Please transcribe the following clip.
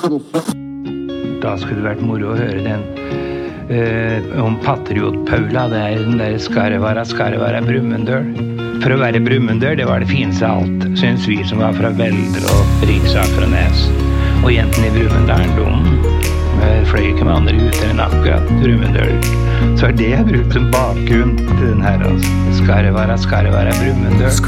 Da skulle det vært moro å høre den om Patriot Paula, det den der Skarvara Brumunddøl. For å være Brumunddøl, det var det fineste av alt, synes vi som var fra Veldre og Riksakrones. Og jentene i Brumunddølen, de fløy ikke med andre gutter enn akkurat Brumunddøl. Så det jeg brukt som bakgrunn til den her, altså. Skarvara Brumunddøl.